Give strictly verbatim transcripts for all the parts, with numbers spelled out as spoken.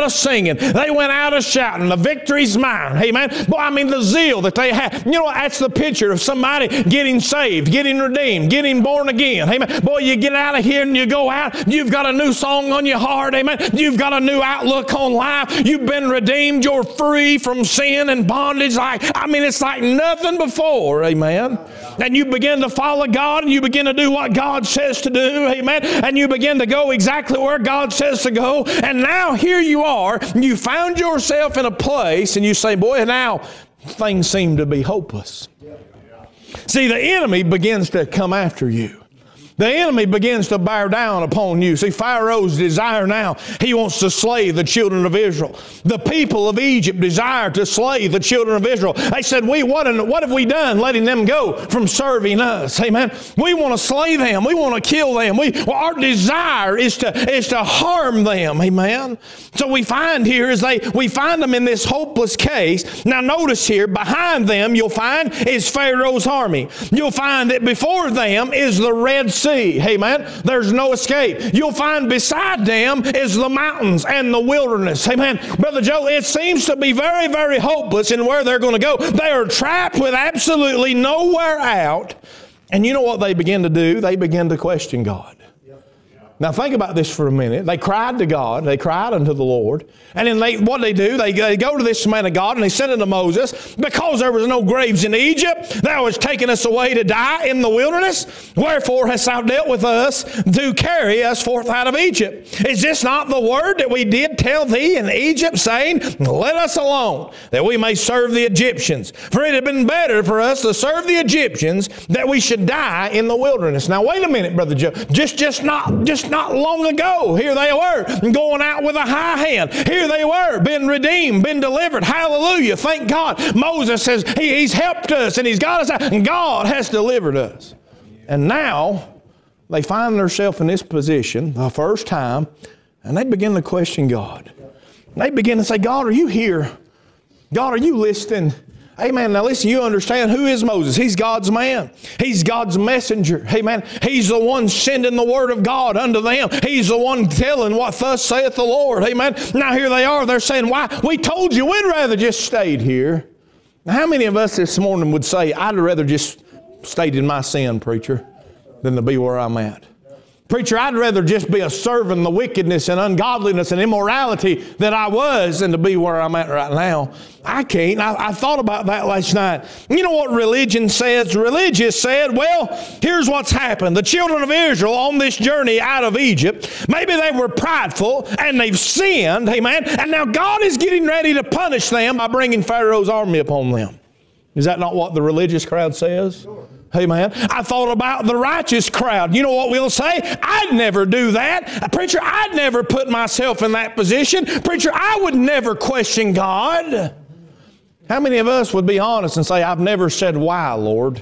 a singing. They went out a shouting. The victory's mine. Amen. Boy, I mean, the zeal that they had. You know what? That's the picture of somebody getting saved, getting redeemed, getting born again. Amen. Boy, you get out of here and you go out. You've got a new song on your heart. Amen. You've got a new outlook on life. You've been redeemed. You're free from sin and bondage. Like, I mean, it's like nothing before. Amen. And you begin to follow God and you begin to do what God says to do. Amen. And you begin to go exactly where God says to go. And now here you are. You found yourself in a place and you say, boy, now things seem to be hopeless. See, the enemy begins to come after you. The enemy begins to bear down upon you. See, Pharaoh's desire now, he wants to slay the children of Israel. The people of Egypt desire to slay the children of Israel. They said, we, what, what have we done letting them go from serving us? Amen. We want to slay them. We want to kill them. We, well, our desire is to, is to harm them. Amen. So we find here is they, we find them in this hopeless case. Now notice here, behind them you'll find is Pharaoh's army. You'll find that before them is the Red Sea. Amen. There's no escape. You'll find beside them is the mountains and the wilderness. Amen. Brother Joe, it seems to be very, very hopeless in where they're going to go. They are trapped with absolutely nowhere out. And you know what they begin to do? They begin to question God. Now think about this for a minute. They cried to God. They cried unto the Lord. And then they, what they do, they, they go to this man of God and they said unto Moses, because there was no graves in Egypt, thou hast taken us away to die in the wilderness. Wherefore hast thou dealt with us to carry us forth out of Egypt? Is this not the word that we did tell thee in Egypt, saying, let us alone, that we may serve the Egyptians? For it had been better for us to serve the Egyptians that we should die in the wilderness. Now wait a minute, Brother Joe. Just, just not, just not long ago, here they were going out with a high hand. Here they were, been redeemed, been delivered. Hallelujah. Thank God. Moses says he, he's helped us and he's got us out, and God has delivered us. And now they find themselves in this position the first time, and they begin to question God. They begin to say, God, are you here? God, are you listening? Amen. Now listen, you understand who is Moses. He's God's man. He's God's messenger. Amen. He's the one sending the word of God unto them. He's the one telling what thus saith the Lord. Amen. Now here they are. They're saying, why? We told you we'd rather just stayed here. Now, how many of us this morning would say, I'd rather just stayed in my sin, preacher, than to be where I'm at? Preacher, I'd rather just be a serving the wickedness and ungodliness and immorality that I was than to be where I'm at right now. I can't. I, I thought about that last night. You know what religion says? Religious said, well, here's what's happened. The children of Israel on this journey out of Egypt, maybe they were prideful and they've sinned, amen, and now God is getting ready to punish them by bringing Pharaoh's army upon them. Is that not what the religious crowd says? Sure. Hey man, I thought about the righteous crowd. You know what we'll say? I'd never do that. Preacher, I'd never put myself in that position. Preacher, I would never question God. How many of us would be honest and say, I've never said why, Lord?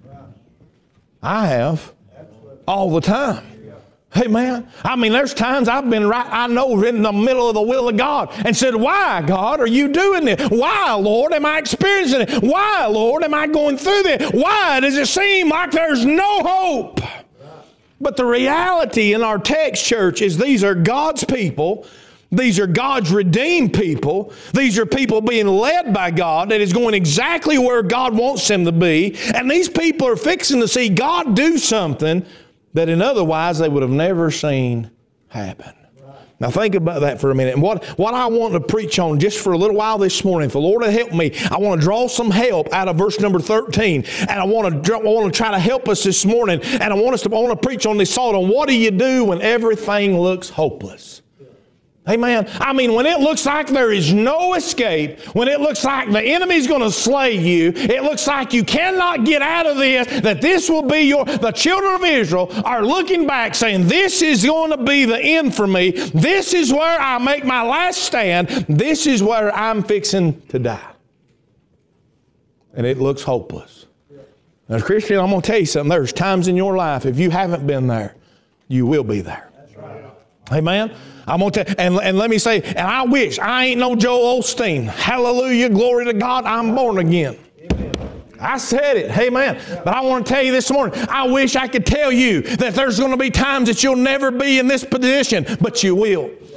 I have. All the time. Hey man, I mean there's times I've been right, I know, in the middle of the will of God and said, why God are you doing this? Why Lord am I experiencing it? Why Lord am I going through this? Why does it seem like there's no hope? But the reality in our text, church, is these are God's people. These are God's redeemed people. These are people being led by God that is going exactly where God wants them to be. And these people are fixing to see God do something that in otherwise they would have never seen happen. Right. Now think about that for a minute. And what, what I want to preach on just for a little while this morning, if the Lord will help me, I want to draw some help out of verse number thirteen. And I want to, I want to try to help us this morning. And I want us to I want to preach on this thought on what do you do when everything looks hopeless? Amen. I mean, when it looks like there is no escape, when it looks like the enemy's going to slay you, it looks like you cannot get out of this, that this will be your, the children of Israel are looking back saying, this is going to be the end for me. This is where I make my last stand. This is where I'm fixing to die. And it looks hopeless. Now, Christian, I'm going to tell you something. There's times in your life, if you haven't been there, you will be there. That's right. Amen. I'm gonna tell, and, and let me say, and I wish, I ain't no Joel Osteen. Hallelujah, glory to God, I'm born again. Amen. I said it, amen. But I want to tell you this morning, I wish I could tell you that there's going to be times that you'll never be in this position, but you will.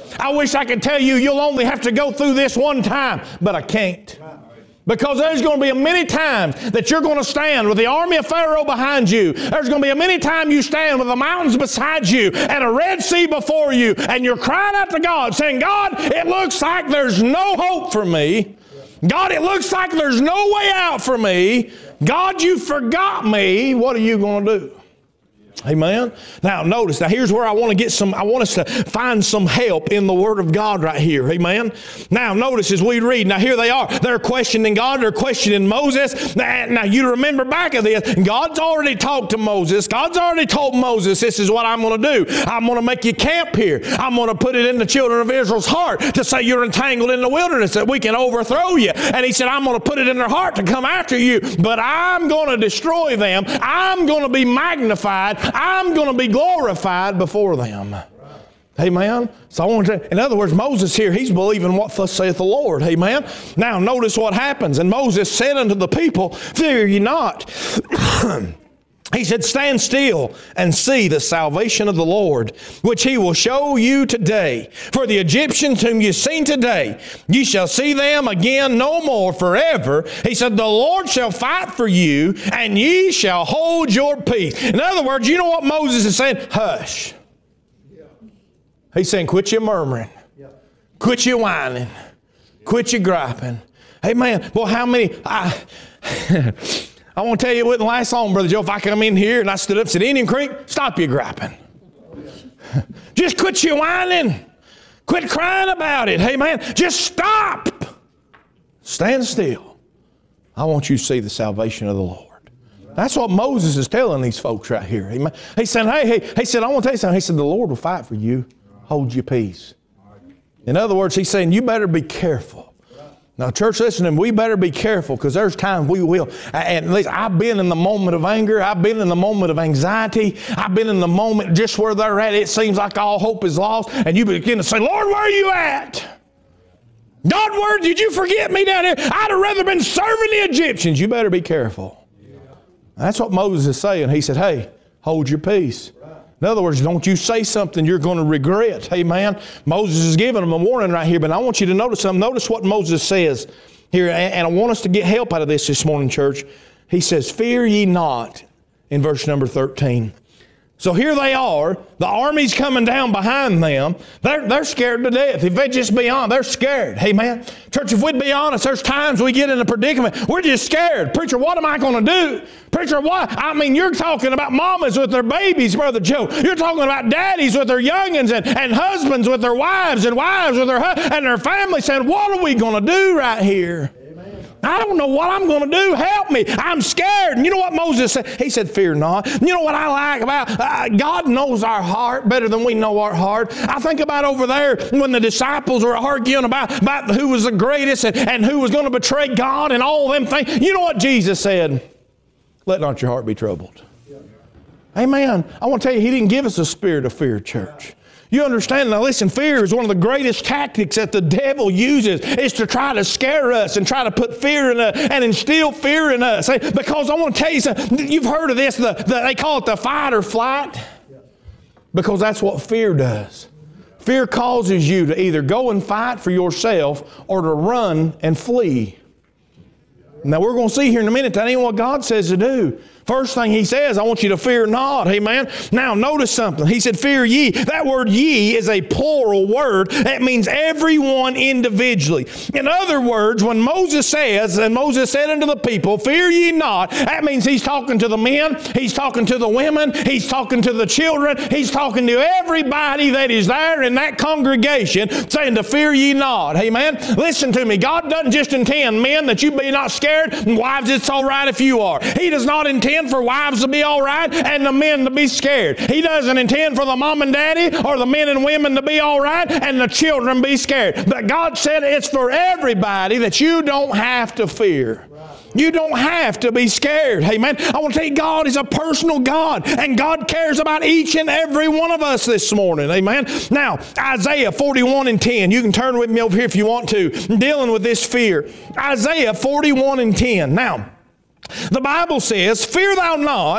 I wish I could tell you you'll only have to go through this one time, but I can't. Because there's going to be a many times that you're going to stand with the army of Pharaoh behind you. There's going to be a many times you stand with the mountains beside you and a Red Sea before you, and you're crying out to God saying, God, it looks like there's no hope for me. God, it looks like there's no way out for me. God, you forgot me. What are you going to do? Amen. Now notice, now here's where I want to get some, I want us to find some help in the Word of God right here. Amen. Now notice as we read, now here they are. They're questioning God. They're questioning Moses. Now, now you remember back of this, God's already talked to Moses. God's already told Moses, this is what I'm going to do. I'm going to make you camp here. I'm going to put it in the children of Israel's heart to say you're entangled in the wilderness, that we can overthrow you. And he said, I'm going to put it in their heart to come after you, but I'm going to destroy them. I'm going to be magnified. I'm going to be glorified before them. Right. Amen. So I want to, in other words, Moses here, he's believing what thus saith the Lord. Amen. Now notice what happens. And Moses said unto the people, fear ye not. He said, stand still and see the salvation of the Lord, which he will show you today. For the Egyptians whom you seen today, ye shall see them again no more forever. He said, the Lord shall fight for you, and ye shall hold your peace. In other words, you know what Moses is saying? Hush. He's saying, quit your murmuring. Quit your whining. Quit your griping. Amen. Well, how many... I, I want to tell you, it wouldn't last long, Brother Joe, if I come in here and I stood up and said, Indian Creek, stop your griping. Just quit your whining. Quit crying about it. Hey, man, just stop. Stand still. I want you to see the salvation of the Lord. That's what Moses is telling these folks right here. Amen. He said, hey, hey, he said, I want to tell you something. He said, the Lord will fight for you. Hold your peace. In other words, he's saying, you better be careful. Now, church, listen, we better be careful, because there's times we will. And listen, I've been in the moment of anger. I've been in the moment of anxiety. I've been in the moment just where they're at. It seems like all hope is lost. And you begin to say, Lord, where are you at? God, where did you forget me down here? I'd have rather been serving the Egyptians. You better be careful. Yeah. That's what Moses is saying. He said, hey, hold your peace. In other words, don't you say something you're going to regret. Amen. Moses is giving them a warning right here, but I want you to notice something. Notice what Moses says here, and I want us to get help out of this this morning, church. He says, fear ye not, in verse number thirteen. So here they are. The army's coming down behind them. They're, they're scared to death. If they just be honest, they're scared. Hey, man. Church, if we'd be honest, there's times we get in a predicament. We're just scared. Preacher, what am I going to do? Preacher, what? I mean, you're talking about mamas with their babies, Brother Joe. You're talking about daddies with their youngins and, and husbands with their wives and wives with their and their family saying, what are we going to do right here? I don't know what I'm going to do. Help me. I'm scared. And you know what Moses said? He said, fear not. You know what I like about uh, God knows our heart better than we know our heart. I think about over there when the disciples were arguing about, about who was the greatest and, and who was going to betray God and all them things. You know what Jesus said? Let not your heart be troubled. Amen. I want to tell you, he didn't give us a spirit of fear, church. You understand? Now listen, fear is one of the greatest tactics that the devil uses, is to try to scare us and try to put fear in us and instill fear in us. Because I want to tell you something. You've heard of this, the, the, they call it the fight or flight. Because that's what fear does. Fear causes you to either go and fight for yourself or to run and flee. Now we're going to see here in a minute that ain't what God says to do. First thing he says, I want you to fear not. Amen. Now notice something. He said, fear ye. That word ye is a plural word. That means everyone individually. In other words, when Moses says, and Moses said unto the people, fear ye not, that means he's talking to the men, he's talking to the women, he's talking to the children, he's talking to everybody that is there in that congregation, saying to fear ye not. Amen. Listen to me. God doesn't just intend, men, that you be not scared, and wives, it's all right if you are. He does not intend for wives to be all right and the men to be scared. He doesn't intend for the mom and daddy or the men and women to be all right and the children be scared. But God said it's for everybody, that you don't have to fear. You don't have to be scared. Amen. I want to tell you, God is a personal God, and God cares about each and every one of us this morning. Amen. Now, Isaiah forty-one and ten. You can turn with me over here if you want to. Dealing with this fear. Isaiah forty-one and ten. Now, the Bible says, fear thou not,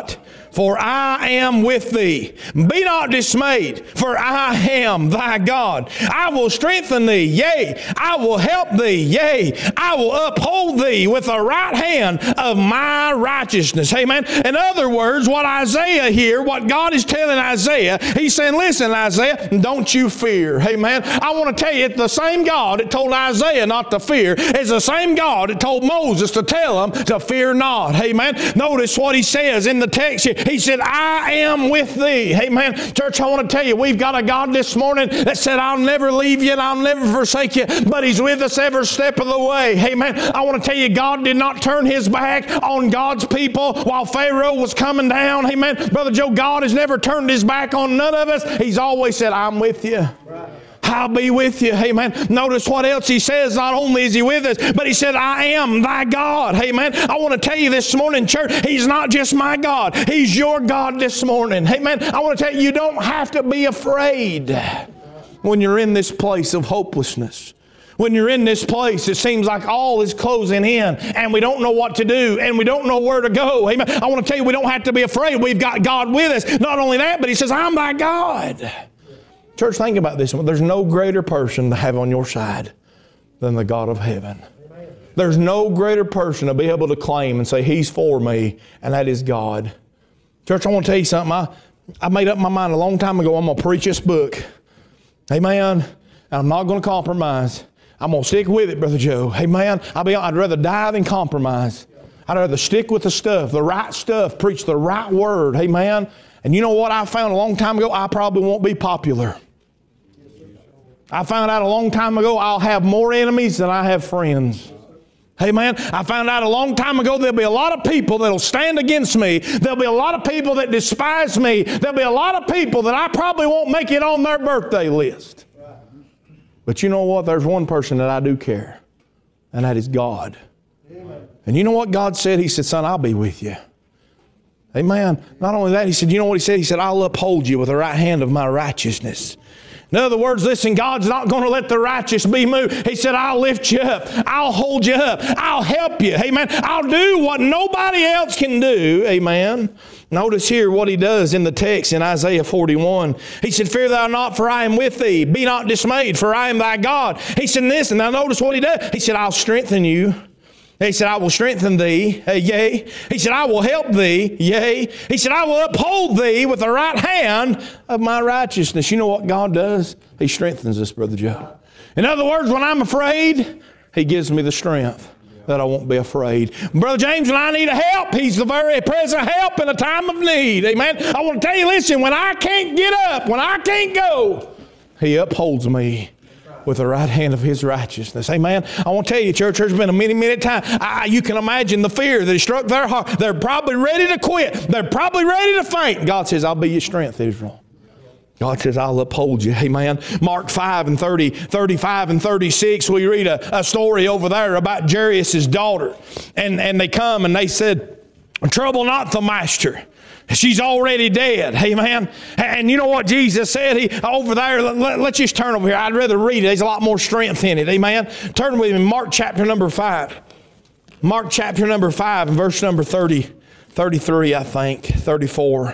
for I am with thee. Be not dismayed, for I am thy God. I will strengthen thee, yea, I will help thee, yea, I will uphold thee with the right hand of my righteousness. Amen. In other words, what Isaiah here, what God is telling Isaiah, he's saying, listen, Isaiah, don't you fear. Amen. I want to tell you, it's the same God that told Isaiah not to fear. It's the same God that told Moses to tell him to fear not. Amen. Notice what he says in the text here. He said, I am with thee. Amen. Church, I want to tell you, we've got a God this morning that said, I'll never leave you and I'll never forsake you, but He's with us every step of the way. Amen. I want to tell you, God did not turn His back on God's people while Pharaoh was coming down. Amen. Brother Joe, God has never turned His back on none of us. He's always said, I'm with you. Right. I'll be with you. Amen. Notice what else He says. Not only is He with us, but He said, I am thy God. Amen. I want to tell you this morning, church, He's not just my God. He's your God this morning. Amen. I want to tell you, you don't have to be afraid when you're in this place of hopelessness. When you're in this place, it seems like all is closing in and we don't know what to do and we don't know where to go. Amen. I want to tell you, we don't have to be afraid. We've got God with us. Not only that, but He says, I'm thy God. Church, think about this. There's no greater person to have on your side than the God of heaven. There's no greater person to be able to claim and say, He's for me, and that is God. Church, I want to tell you something. I, I made up my mind a long time ago, I'm going to preach this book. Amen. And I'm not going to compromise. I'm going to stick with it, Brother Joe. Amen. I'll be, I'd rather die than compromise. I'd rather stick with the stuff, the right stuff, preach the right word. Amen. And you know what I found a long time ago? I probably won't be popular. I found out a long time ago I'll have more enemies than I have friends. Amen. I found out a long time ago there'll be a lot of people that'll stand against me. There'll be a lot of people that despise me. There'll be a lot of people that I probably won't make it on their birthday list. But you know what? There's one person that I do care, and that is God. Amen. And you know what God said? He said, son, I'll be with you. Amen. Not only that, He said, you know what He said? He said, I'll uphold you with the right hand of my righteousness. In other words, listen, God's not going to let the righteous be moved. He said, I'll lift you up. I'll hold you up. I'll help you. Amen. I'll do what nobody else can do. Amen. Notice here what He does in the text in Isaiah forty-one. He said, fear thou not, for I am with thee. Be not dismayed, for I am thy God. He said this, and now notice what He does. He said, I'll strengthen you. He said, I will strengthen thee, uh, yea. He said, I will help thee, yea. He said, I will uphold thee with the right hand of my righteousness. You know what God does? He strengthens us, Brother Joe. In other words, when I'm afraid, He gives me the strength that I won't be afraid. Brother James, when I need a help, He's the very present help in a time of need. Amen. I want to tell you, listen, when I can't get up, when I can't go, He upholds me with the right hand of His righteousness. Amen. I want to tell you, church, there's been a many, many times. I, you can imagine the fear that struck their heart. They're probably ready to quit. They're probably ready to faint. God says, I'll be your strength, Israel. God says, I'll uphold you. Amen. Mark five and thirty, thirty-five and thirty-six, we read a, a story over there about Jairus' daughter. And, and they come and they said, trouble not the master. She's already dead. Amen. And you know what Jesus said? He over there, let, let's just turn over here. I'd rather read it. There's a lot more strength in it. Amen. Turn with me, Mark chapter number five. Mark chapter number five and verse number thirty, thirty-three, I think, thirty-four.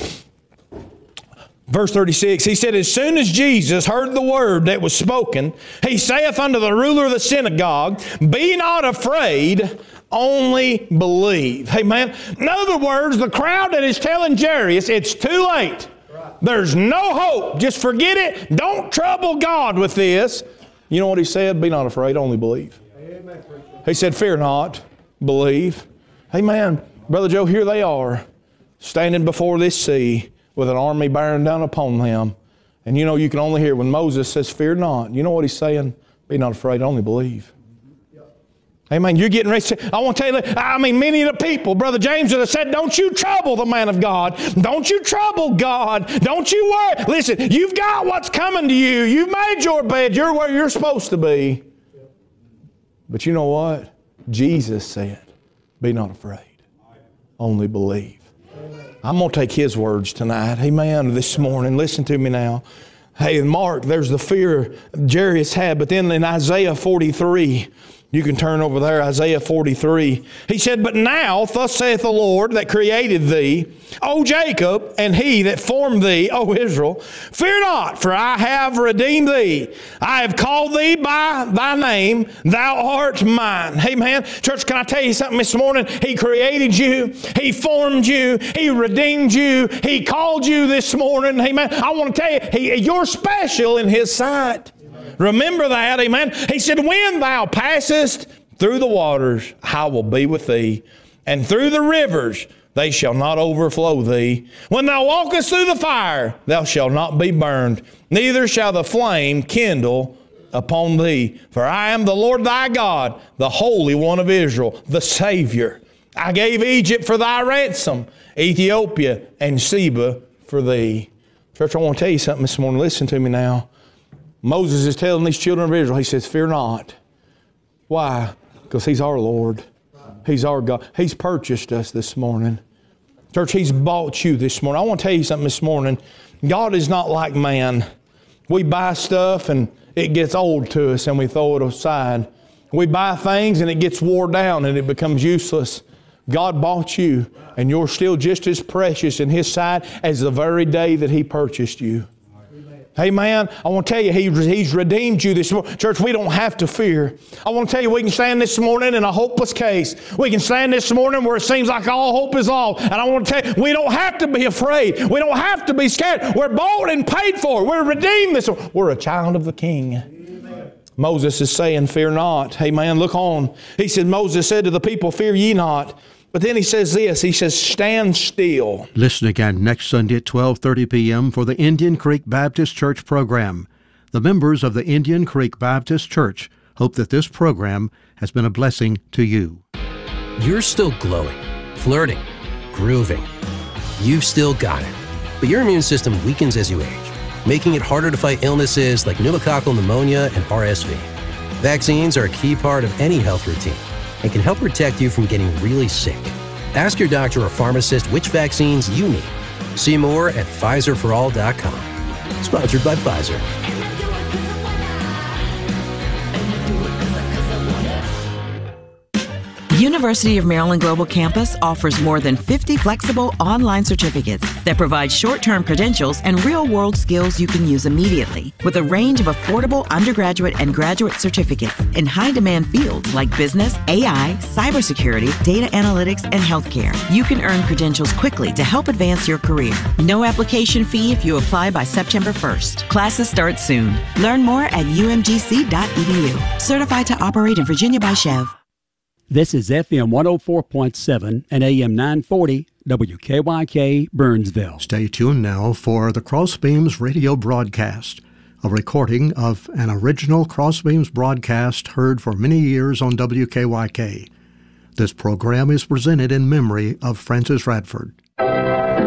Verse thirty-six, he said, as soon as Jesus heard the word that was spoken, he saith unto the ruler of the synagogue, be not afraid, only believe. Amen. In other words, the crowd that is telling Jairus, it's too late. There's no hope. Just forget it. Don't trouble God with this. You know what he said? Be not afraid, only believe. Amen. He said, fear not, believe. Amen. Brother Joe, here they are, standing before this sea with an army bearing down upon them. And you know, you can only hear when Moses says, fear not. You know what he's saying? Be not afraid, only believe. Amen. You're getting ready to, I want to tell you, I mean, many of the people, Brother James would have said, don't you trouble the man of God. Don't you trouble God. Don't you worry. Listen, you've got what's coming to you. You've made your bed. You're where you're supposed to be. But you know what? Jesus said, be not afraid. Only believe. I'm going to take His words tonight. Amen. This morning. Listen to me now. Hey, in Mark, there's the fear Jairus had. But then in Isaiah forty-three, You can turn over there, Isaiah forty-three. He said, but now, thus saith the Lord that created thee, O Jacob, and he that formed thee, O Israel, fear not, for I have redeemed thee. I have called thee by thy name, thou art mine. Amen. Church, can I tell you something this morning? He created you. He formed you. He redeemed you. He called you this morning. Amen. I want to tell you, he, you're special in His sight. Remember that, amen. He said, when thou passest through the waters, I will be with thee. And through the rivers, they shall not overflow thee. When thou walkest through the fire, thou shalt not be burned. Neither shall the flame kindle upon thee. For I am the Lord thy God, the Holy One of Israel, the Savior. I gave Egypt for thy ransom, Ethiopia and Seba for thee. Church, I want to tell you something this morning. Listen to me now. Moses is telling these children of Israel, he says, fear not. Why? Because He's our Lord. He's our God. He's purchased us this morning. Church, He's bought you this morning. I want to tell you something this morning. God is not like man. We buy stuff and it gets old to us and we throw it aside. We buy things and it gets wore down and it becomes useless. God bought you and you're still just as precious in His sight as the very day that He purchased you. Amen. I want to tell you, he, He's redeemed you this morning. Church, we don't have to fear. I want to tell you, we can stand this morning in a hopeless case. We can stand this morning where it seems like all hope is lost. And I want to tell you, we don't have to be afraid. We don't have to be scared. We're bought and paid for. We're redeemed this morning. We're a child of the King. Amen. Moses is saying, fear not. Amen. Look on. He said, Moses said to the people, fear ye not. But then he says this, he says, stand still. Listen again next Sunday at twelve thirty p.m. for the Indian Creek Baptist Church program. The members of the Indian Creek Baptist Church hope that this program has been a blessing to you. You're still glowing, flirting, grooving. You've still got it. But your immune system weakens as you age, making it harder to fight illnesses like pneumococcal pneumonia and R S V. Vaccines are a key part of any health routine and can help protect you from getting really sick. Ask your doctor or pharmacist which vaccines you need. See more at Pfizer for all dot com. Sponsored by Pfizer. University of Maryland Global Campus offers more than fifty flexible online certificates that provide short-term credentials and real-world skills you can use immediately, with a range of affordable undergraduate and graduate certificates in high-demand fields like business, A I, cybersecurity, data analytics, and healthcare. You can earn credentials quickly to help advance your career. No application fee if you apply by September first. Classes start soon. Learn more at u m g c dot e d u. Certified to operate in Virginia by Chev. This is F M one oh four point seven and A M nine forty W K Y K Burnsville. Stay tuned now for the Crossbeams radio broadcast, a recording of an original Crossbeams broadcast heard for many years on W K Y K. This program is presented in memory of Francis Radford.